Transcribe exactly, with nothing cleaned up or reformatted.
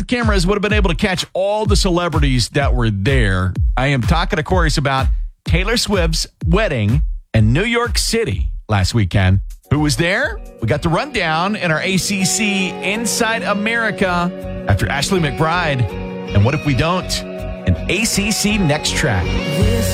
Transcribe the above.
cameras would have been able to catch all the celebrities that were there. I am talking, of course, about Taylor Swift's wedding in New York City last weekend. Who was there? We got the rundown in our A C C Inside America after Ashley McBride. And what if we don't? An A C C Next Track.